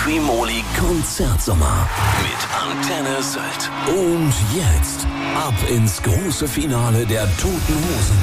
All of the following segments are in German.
Liquimoli Konzertsommer mit Antenne Sylt. Und jetzt ab ins große Finale der Toten Hosen.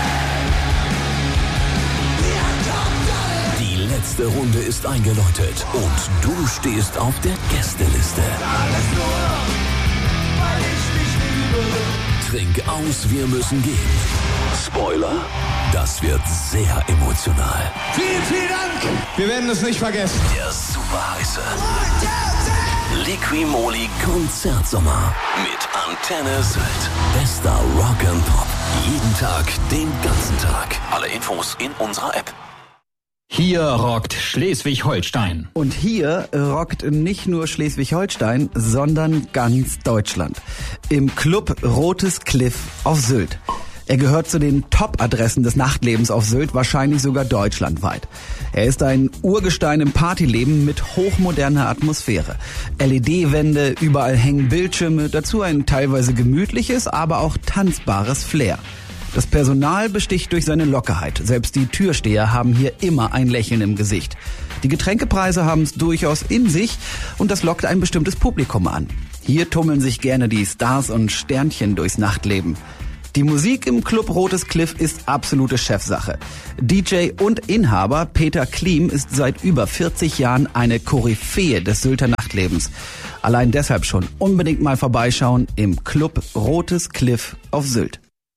Die letzte Runde ist eingeläutet und du stehst auf der Gästeliste. Alles nur, weil ich dich liebe. Trink aus, wir müssen gehen. Spoiler, das wird sehr emotional. Vielen, vielen Dank. Wir werden es nicht vergessen. Der super heiße Liquimoli Konzertsommer mit Antenne Sylt. Bester Rock and Pop. Jeden Tag, den ganzen Tag. Alle Infos in unserer App. Hier rockt Schleswig-Holstein. Und hier rockt nicht nur Schleswig-Holstein, sondern ganz Deutschland. Im Club Rotes Cliff auf Sylt. Er gehört zu den Top-Adressen des Nachtlebens auf Sylt, wahrscheinlich sogar deutschlandweit. Er ist ein Urgestein im Partyleben mit hochmoderner Atmosphäre. LED-Wände, überall hängen Bildschirme, dazu ein teilweise gemütliches, aber auch tanzbares Flair. Das Personal besticht durch seine Lockerheit. Selbst die Türsteher haben hier immer ein Lächeln im Gesicht. Die Getränkepreise haben es durchaus in sich und das lockt ein bestimmtes Publikum an. Hier tummeln sich gerne die Stars und Sternchen durchs Nachtleben. Die Musik im Club Rotes Cliff ist absolute Chefsache. DJ und Inhaber Peter Klim ist seit über 40 Jahren eine Koryphäe des Sylter Nachtlebens. Allein deshalb schon unbedingt mal vorbeischauen im Club Rotes Cliff auf Sylt.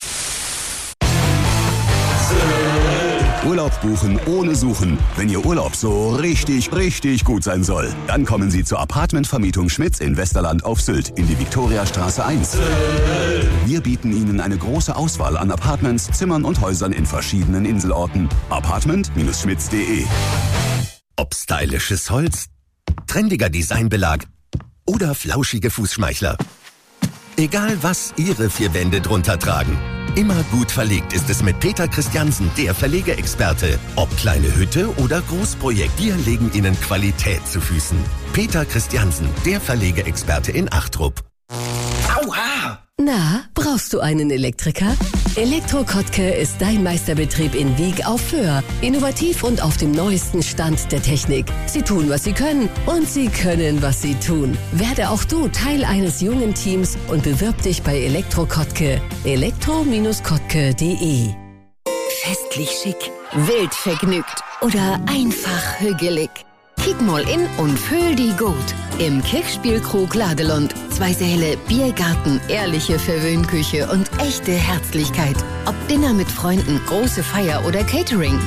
Urlaub buchen ohne Suchen. Wenn Ihr Urlaub so richtig gut sein soll, dann kommen Sie zur Apartmentvermietung Schmitz in Westerland auf Sylt in die Viktoriastraße 1. Wir bieten Ihnen eine große Auswahl an Apartments, Zimmern und Häusern in verschiedenen Inselorten. Apartment-schmitz.de. Ob stylisches Holz, trendiger Designbelag oder flauschige Fußschmeichler. Egal was Ihre vier Wände drunter tragen. Immer gut verlegt ist es mit Peter Christiansen, der Verlegeexperte. Ob kleine Hütte oder Großprojekt, wir legen Ihnen Qualität zu Füßen. Peter Christiansen, der Verlegeexperte in Achtrup. Aua! Na, brauchst du einen Elektriker? Elektro Kottke ist dein Meisterbetrieb in Wieg auf Föhr. Innovativ und auf dem neuesten Stand der Technik. Sie tun, was sie können und sie können, was sie tun. Werde auch du Teil eines jungen Teams und bewirb dich bei Elektro Kottke. elektro-kottke.de. Festlich schick, wild vergnügt oder einfach hügelig. Kick mal in und fühl die gut. Im Kirchspielkrug Ladelund. 2 Säle, Biergarten, ehrliche Verwöhnküche und echte Herzlichkeit. Ob Dinner mit Freunden, große Feier oder Catering.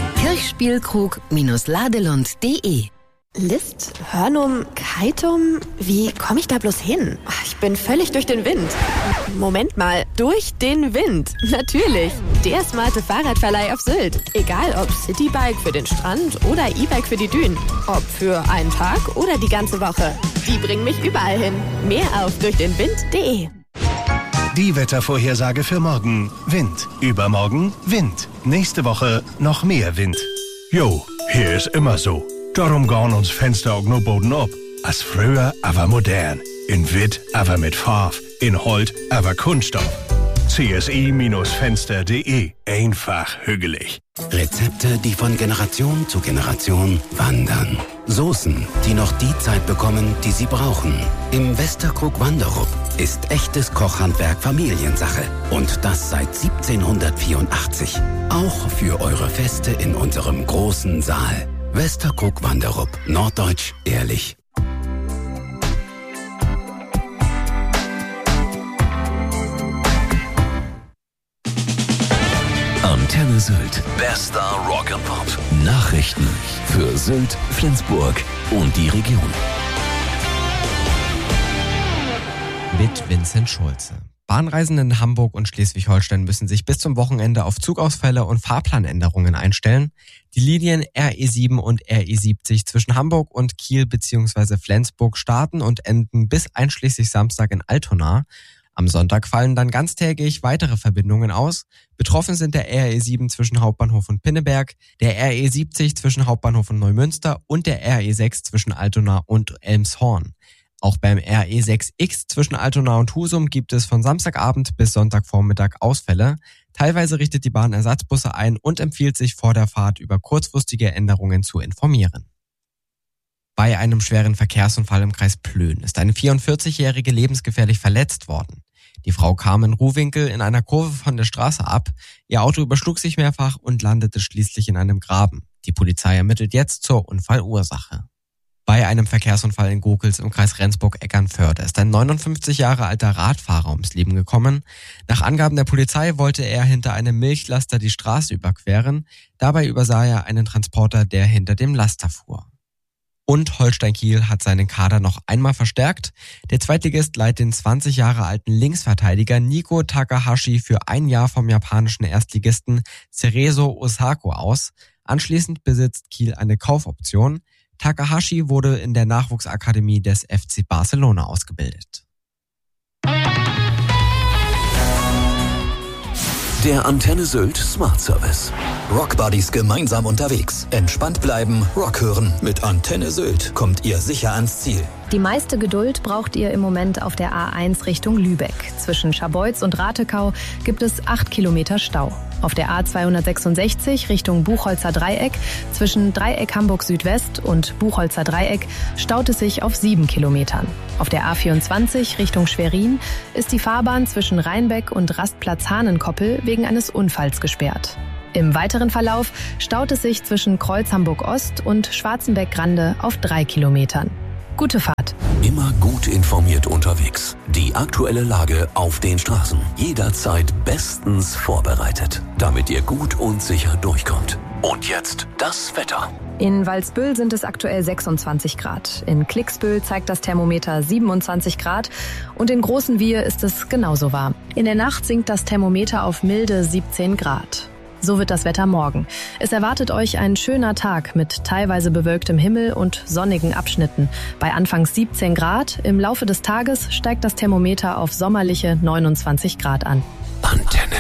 Kirchspielkrug-ladelund.de. List, Hörnum, Keitum, wie komme ich da bloß hin? Ich bin völlig durch den Wind. Moment mal, durch den Wind. Natürlich. Der smarte Fahrradverleih auf Sylt. Egal ob Citybike für den Strand oder E-Bike für die Dünen. Ob für einen Tag oder die ganze Woche. Die bringen mich überall hin. Mehr auf durchdenwind.de. Die Wettervorhersage für morgen. Wind. Übermorgen Wind. Nächste Woche noch mehr Wind. Jo, hier ist immer so. Darum gehen uns Fenster auch nur Boden ab. Als früher, aber modern. In Witt, aber mit Farbe. In Holt, aber Kunststoff. CSI-Fenster.de. Einfach hügelig. Rezepte, die von Generation zu Generation wandern. Soßen, die noch die Zeit bekommen, die sie brauchen. Im Westerkrug Wanderup ist echtes Kochhandwerk Familiensache. Und das seit 1784. Auch für eure Feste in unserem großen Saal. Westerkrug Wanderup. Norddeutsch ehrlich. Antenne Sylt. Bester Rock and Pop. Nachrichten für Sylt, Flensburg und die Region. Mit Vincent Schulze. Bahnreisende in Hamburg und Schleswig-Holstein müssen sich bis zum Wochenende auf Zugausfälle und Fahrplanänderungen einstellen. Die Linien RE7 und RE70 zwischen Hamburg und Kiel bzw. Flensburg starten und enden bis einschließlich Samstag in Altona. Am Sonntag fallen dann ganztägig weitere Verbindungen aus. Betroffen sind der RE7 zwischen Hauptbahnhof und Pinneberg, der RE70 zwischen Hauptbahnhof und Neumünster und der RE6 zwischen Altona und Elmshorn. Auch beim RE6X zwischen Altona und Husum gibt es von Samstagabend bis Sonntagvormittag Ausfälle. Teilweise richtet die Bahn Ersatzbusse ein und empfiehlt sich vor der Fahrt über kurzfristige Änderungen zu informieren. Bei einem schweren Verkehrsunfall im Kreis Plön ist eine 44-Jährige lebensgefährlich verletzt worden. Die Frau kam in Ruhwinkel in einer Kurve von der Straße ab. Ihr Auto überschlug sich mehrfach und landete schließlich in einem Graben. Die Polizei ermittelt jetzt zur Unfallursache. Bei einem Verkehrsunfall in Gokels im Kreis Rendsburg-Eckernförde ist ein 59 Jahre alter Radfahrer ums Leben gekommen. Nach Angaben der Polizei wollte er hinter einem Milchlaster die Straße überqueren. Dabei übersah er einen Transporter, der hinter dem Laster fuhr. Und Holstein Kiel hat seinen Kader noch einmal verstärkt. Der Zweitligist leiht den 20 Jahre alten Linksverteidiger Nico Takahashi für ein Jahr vom japanischen Erstligisten Cerezo Osaka aus. Anschließend besitzt Kiel eine Kaufoption. Takahashi wurde in der Nachwuchsakademie des FC Barcelona ausgebildet. Der Antenne Sylt Smart Service. Rockbuddies gemeinsam unterwegs. Entspannt bleiben, Rock hören. Mit Antenne Sylt kommt ihr sicher ans Ziel. Die meiste Geduld braucht ihr im Moment auf der A1 Richtung Lübeck. Zwischen Scharbeutz und Ratekau gibt es 8 Kilometer Stau. Auf der A266 Richtung Buchholzer Dreieck zwischen Dreieck Hamburg Südwest und Buchholzer Dreieck staut es sich auf 7 Kilometern. Auf der A24 Richtung Schwerin ist die Fahrbahn zwischen Rheinbeck und Rastplatz Hahnenkoppel wegen eines Unfalls gesperrt. Im weiteren Verlauf staut es sich zwischen Kreuz Hamburg Ost und Schwarzenbeck-Grande auf 3 Kilometern. Gute Fahrt. Immer gut informiert unterwegs. Die aktuelle Lage auf den Straßen. Jederzeit bestens vorbereitet, damit ihr gut und sicher durchkommt. Und jetzt das Wetter. In Walsbüll sind es aktuell 26 Grad. In Klicksbüll zeigt das Thermometer 27 Grad. Und in Großenwiehe ist es genauso warm. In der Nacht sinkt das Thermometer auf milde 17 Grad. So wird das Wetter morgen. Es erwartet euch ein schöner Tag mit teilweise bewölktem Himmel und sonnigen Abschnitten. Bei anfangs 17 Grad, im Laufe des Tages steigt das Thermometer auf sommerliche 29 Grad an. Antenne